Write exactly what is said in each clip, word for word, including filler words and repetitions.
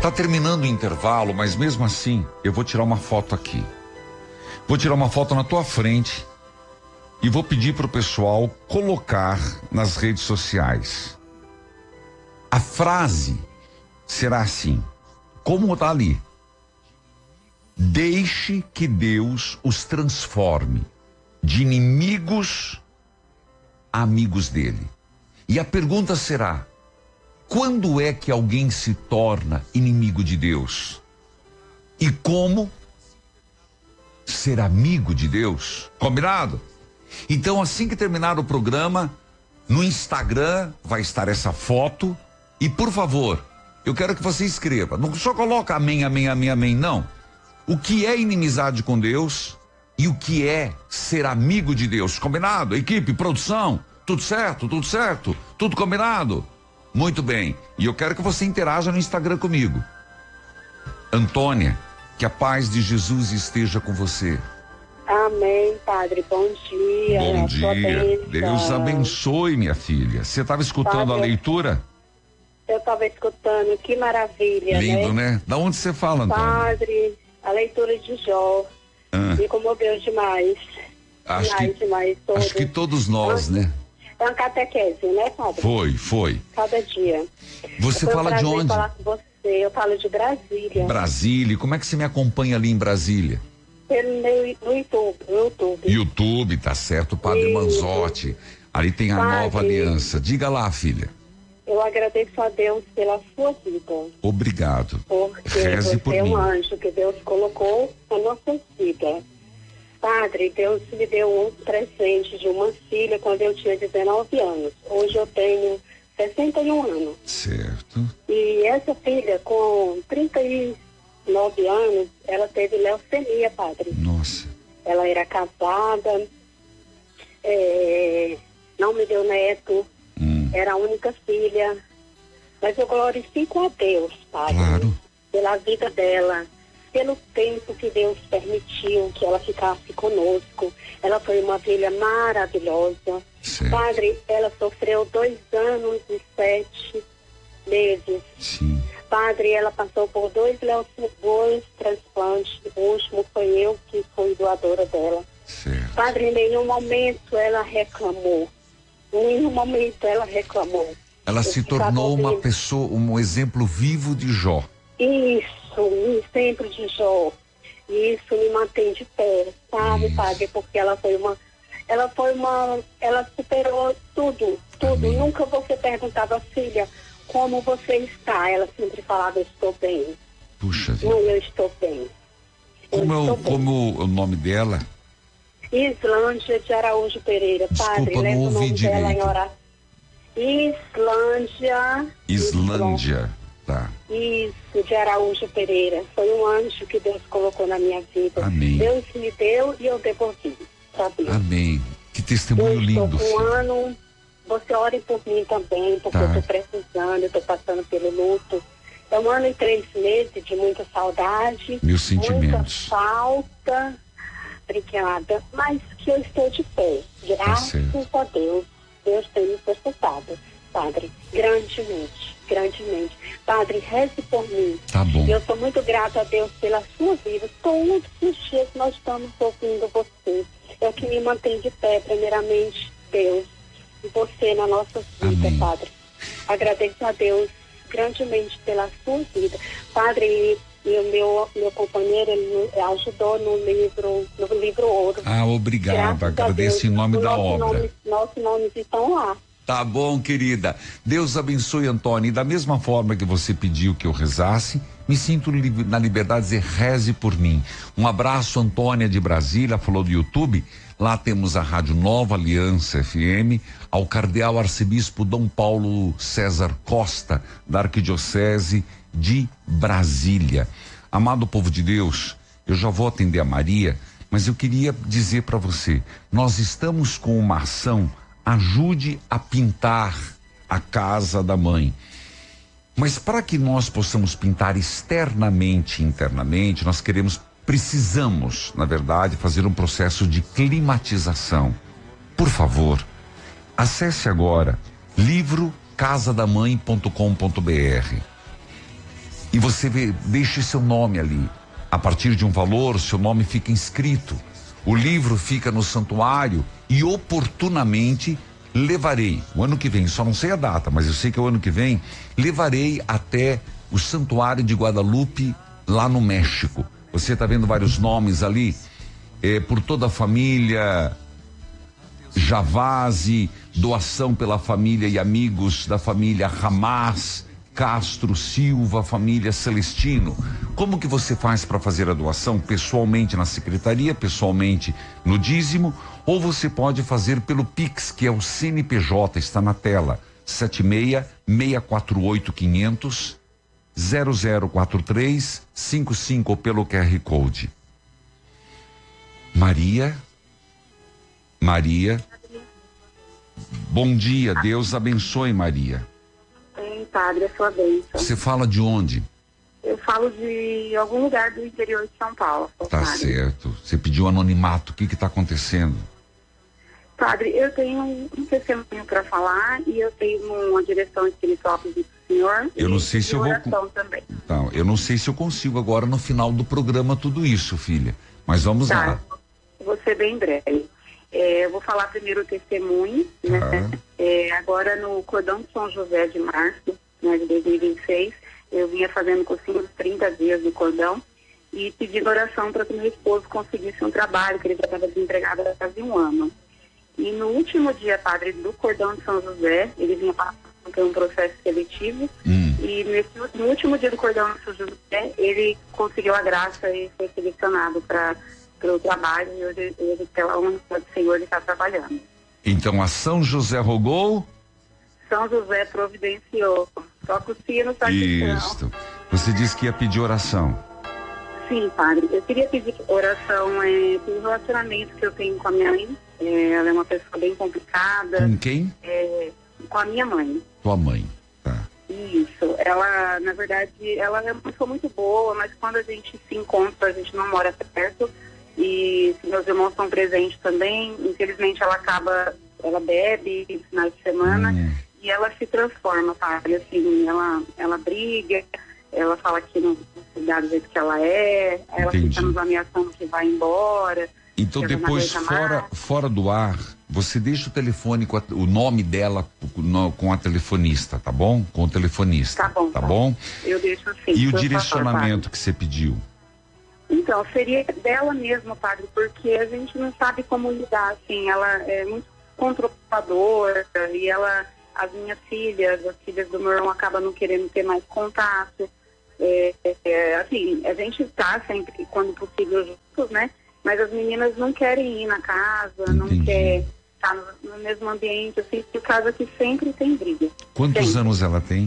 Tá terminando o intervalo, mas mesmo assim, eu vou tirar uma foto aqui. Vou tirar uma foto na tua frente e vou pedir pro pessoal colocar nas redes sociais. A frase será assim, como tá ali. Deixe que Deus os transforme de inimigos a amigos dele. E a pergunta será: quando é que alguém se torna inimigo de Deus? E como ser amigo de Deus? Combinado? Então, assim que terminar o programa, no Instagram vai estar essa foto. E, por favor, eu quero que você escreva. Não só coloca amém, amém, amém, amém, não. O que é inimizade com Deus e o que é ser amigo de Deus. Combinado? Equipe, produção, tudo certo, tudo certo, tudo combinado? Muito bem. E eu quero que você interaja no Instagram comigo. Antônia, que a paz de Jesus esteja com você. Amém, padre. Bom dia. Bom dia. Deus abençoe, minha filha. Você estava escutando padre, a leitura? Eu estava escutando. Que maravilha, lindo, né? né? Da onde você fala, Antônia? Padre, a leitura de Jó. Ah. Me comoveu demais. Acho demais, que, demais. Todo. Acho que todos nós, ah. né? É uma catequese, né, padre? Foi, foi. Cada dia. Você foi um fala de onde? falar com você. Eu falo de Brasília. Brasília. Como é que você me acompanha ali em Brasília? Pelo meu, no YouTube, no YouTube. YouTube, tá certo, Padre Isso. Manzotti. Ali tem a padre, nova aliança. Diga lá, filha. Eu agradeço a Deus pela sua vida. Obrigado. Porque Reze você por é mim. um anjo que Deus colocou na nossa vida. Padre, Deus me deu um presente de uma filha quando eu tinha dezenove anos. Hoje eu tenho sessenta e um anos. Certo. E essa filha, com trinta e nove anos, ela teve leucemia, padre. Nossa. Ela era casada, é, não me deu neto, hum. era a única filha. Mas eu glorifico a Deus, padre, claro. pela vida dela, pelo tempo que Deus permitiu que ela ficasse conosco. Ela foi uma filha maravilhosa. Certo. Padre, ela sofreu dois anos e sete meses. Sim. Padre, ela passou por dois, dois transplantes. O último foi eu que fui doadora dela. Certo. Padre, em nenhum momento ela reclamou. Em nenhum momento ela reclamou. Ela eu se tornou uma ouvindo. pessoa, um exemplo vivo de Jó. Isso, um exemplo de Jó. E isso me mantém de pé, sabe, isso. Padre? Porque ela foi uma... Ela foi uma... Ela superou tudo, tudo. Amém. Nunca você perguntava, filha, como você está? Ela sempre falava, eu estou bem. Puxa vida. Não, eu estou bem. Eu como estou é o, bem. Como o nome dela? Islândia de Araújo Pereira. Desculpa, Padre, não leva o ouvi nome direito. dela em oração. Islândia. Islândia, tá. Isso, de Araújo Pereira. Foi um anjo que Deus colocou na minha vida. Amém. Deus me deu e eu devolvi, sabe? Amém. Que testemunho eu lindo. Estou com um ano. Você ore por mim também, porque tá. eu estou precisando, eu estou passando pelo luto. É um ano e três meses de muita saudade. Meus sentimentos. Muita falta. Obrigada. Mas que eu estou de pé. Graças tá a Deus. Deus tem me sustentado, Padre, grandemente, grandemente. Padre, reze por mim. Tá bom. Eu sou muito grata a Deus pela sua vida. Todos os dias nós estamos ouvindo você. É o que me mantém de pé, primeiramente, Deus. E você na nossa vida, Amém. Padre. Agradeço a Deus grandemente pela sua vida. Padre, e o meu, meu companheiro, ele ajudou no livro, no livro Ouro. Ah, obrigado. Agradeço em nome o da nosso obra. Nome, nossos nomes estão lá. Tá bom, querida. Deus abençoe, Antônia. E da mesma forma que você pediu que eu rezasse, me sinto li- na liberdade de dizer, reze por mim. Um abraço, Antônia de Brasília, falou do YouTube. Lá temos a Rádio Nova Aliança F M, ao Cardeal Arcebispo Dom Paulo César Costa, da Arquidiocese de Brasília. Amado povo de Deus, eu já vou atender a Maria, mas eu queria dizer para você, nós estamos com uma ação, ajude a pintar a casa da mãe. Mas para que nós possamos pintar externamente e internamente, nós queremos, precisamos, na verdade, fazer um processo de climatização. Por favor, acesse agora livro casa da mãe ponto com ponto br. E você vê, deixe seu nome ali. A partir de um valor, seu nome fica inscrito. O livro fica no santuário e oportunamente levarei, o ano que vem, só não sei a data, mas eu sei que é o ano que vem, levarei até o Santuário de Guadalupe, lá no México. Você está vendo vários nomes ali, é, por toda a família Javazzi, doação pela família e amigos da família Hamas, Castro Silva, família Celestino. Como que você faz para fazer a doação? Pessoalmente na secretaria, pessoalmente no dízimo, ou você pode fazer pelo Pix, que é o C N P J, está na tela, sete seis, seis quatro oito, quinhentos, zero zero quatro três cinco cinco, ou pelo Q R Code. Maria, Maria, bom dia, Deus abençoe, Maria. Sim, padre, a sua bênção. Você fala de onde? Eu falo de algum lugar do interior de São Paulo. Tá padre. certo. Você pediu anonimato. O que que tá acontecendo? Padre, eu tenho um, um testemunho para falar e eu tenho uma direção espiritual para o senhor. Eu não sei se eu vou. Também. Não, eu não sei se eu consigo agora no final do programa tudo isso, filha. Mas vamos tá. lá. Vou ser bem breve. É, eu vou falar primeiro o testemunho, né? Ah. É, agora no Cordão de São José de março, né, de dois mil e vinte e seis, eu vinha fazendo cursinho de trinta dias do cordão e pedindo oração para que meu esposo conseguisse um trabalho, que ele já estava desempregado há quase um ano. E no último dia, padre, do Cordão de São José, ele vinha passando por um processo seletivo, hum. e nesse, no último dia do Cordão de São José, ele conseguiu a graça e foi selecionado para o trabalho, e hoje, ele, pela honra do Senhor, ele está trabalhando. Então a São José rogou? São José providenciou. Toca o sino, tá Isso. Você disse que ia pedir oração. Sim, padre. Eu queria pedir oração é, pelo relacionamento que eu tenho com a minha mãe. É, ela é uma pessoa bem complicada. Com quem? É, com a minha mãe. Tua mãe, tá. Isso. Ela, na verdade, ela é uma pessoa muito boa, mas quando a gente se encontra, a gente não mora perto. E meus irmãos estão presentes também. Infelizmente, ela acaba, ela bebe no final de semana. Hum. E ela se transforma, padre, assim, ela, ela briga, ela fala que não cuidar do jeito que ela é, ela Entendi. Fica nos ameaçando que vai embora. Então depois, fora, fora do ar, você deixa o telefone, com a, o nome dela no, com a telefonista, tá bom? Com o telefonista. Tá bom. Tá, tá bom? Eu deixo sim. E o direcionamento favor, que você pediu? Então, seria dela mesmo, padre, porque a gente não sabe como lidar, assim, ela é muito controladora e ela... As minhas filhas, as filhas do meu irmão acabam não querendo ter mais contato. É, é, assim, a gente está sempre, quando possível, juntos, né? Mas as meninas não querem ir na casa, Entendi. Não querem estar no, no mesmo ambiente, assim, por causa que sempre tem briga. Quantos sempre. anos ela tem?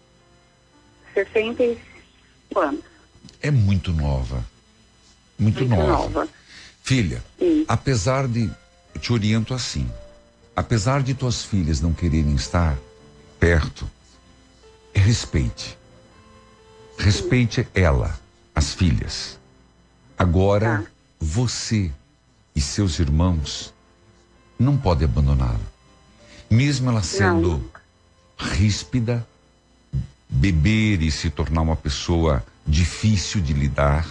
sessenta e cinco anos. É muito nova. Muito, muito nova. nova. Filha, Sim. apesar de... Eu te oriento assim... Apesar de tuas filhas não quererem estar perto, respeite. Respeite ela, as filhas. Agora, ah. você e seus irmãos não podem abandoná-la. Mesmo ela sendo não. ríspida, beber e se tornar uma pessoa difícil de lidar,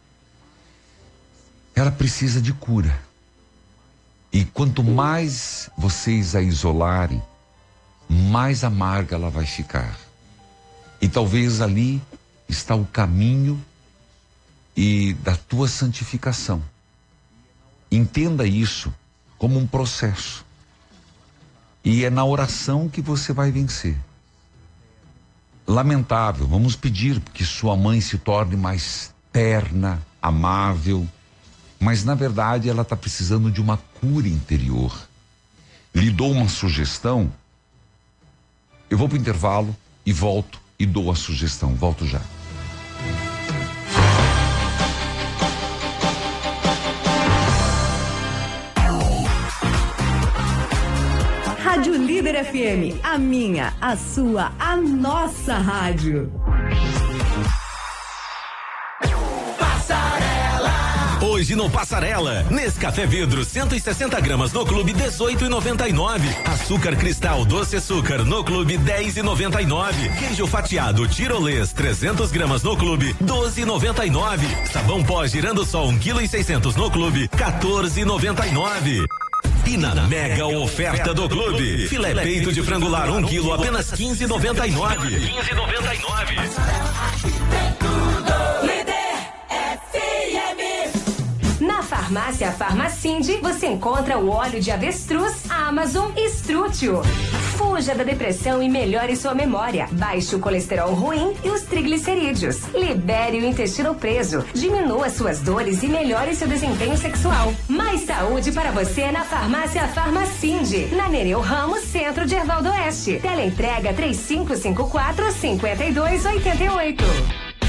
ela precisa de cura. E quanto mais vocês a isolarem, mais amarga ela vai ficar. E talvez ali está o caminho e da tua santificação. Entenda isso como um processo. E é na oração que você vai vencer. Lamentável, vamos pedir que sua mãe se torne mais terna, amável, mas na verdade ela está precisando de uma cura interior. Lhe dou uma sugestão, eu vou para o intervalo e volto e dou a sugestão, volto já. Rádio Líder F M, a minha, a sua, a nossa rádio. Passarela Hoje no Passarela, Nescafé Vidro cento e sessenta gramas no Clube dezoito e noventa e nove. Açúcar Cristal Doce Açúcar no Clube dez e noventa e nove. Queijo fatiado Tirolês trezentas gramas no Clube doze e noventa e nove. Sabão pó Girando Sol um quilo e seiscentos no Clube quatorze e noventa e nove. E na mega oferta do Clube, filé peito de frangular um quilo apenas quinze e noventa e nove. quinze e noventa e nove. Na farmácia Farmacinde, você encontra o óleo de avestruz Amazon Estrútil. Fuja da depressão e melhore sua memória. Baixe o colesterol ruim e os triglicerídeos. Libere o intestino preso. Diminua suas dores e melhore seu desempenho sexual. Mais saúde para você na farmácia Farmacinde. Na Nereu Ramos, centro de Erval do Oeste. Teleentrega três cinco cinco quatro, cinco dois oito oito.